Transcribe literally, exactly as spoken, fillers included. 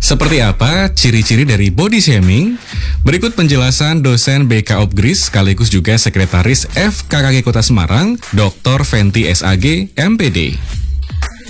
Seperti apa ciri-ciri dari body shaming? Berikut penjelasan dosen B K Upgris sekaligus juga sekretaris F K K G Kota Semarang, doktor Fenty S A G, M P D.